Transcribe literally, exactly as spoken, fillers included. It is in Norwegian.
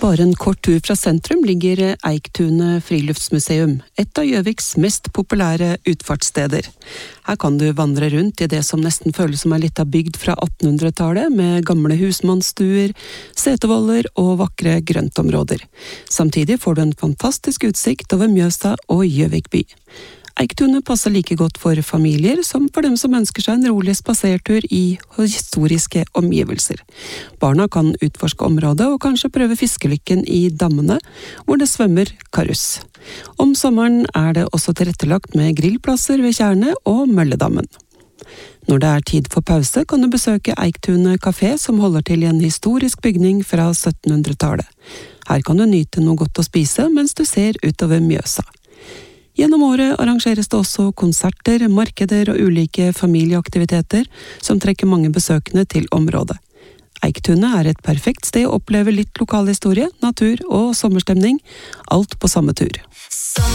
Bare en kort tur fra sentrum ligger Eiktunet friluftsmuseum, et av Gjøviks mest populære utfartssteder. Her kan du vandre rundt i det som nesten føles som en liten bygd fra attenhundretallet, med gamle husmannsstuer, setevoller og vakre grøntområder. Samtidig får du en fantastisk utsikt over Mjøsa og Gjøvik by. Eiktunet passer like godt for familier som for dem som ønsker seg en rolig spasertur i historiske omgivelser. Barna kan utforske området og kanskje prøve fiskelykken i dammene, hvor det svømmer karuss. Om sommeren er det også tilrettelagt med grillplasser ved Tjerne og Mølledammen. Når det er tid for pause, kan du besøke Eiktunet kafé, som holder til i en historisk bygning fra syttenhundretallet. Her kan du nyte noe godt å spise mens du ser utover Mjøsa. Gjennom året arrangeres det også konserter, markeder og ulike familieaktiviteter som trekker mange besøkende til området. Eiktunet er et perfekt sted å oppleve litt lokalhistorie, natur og sommerstemning, alt på samme tur.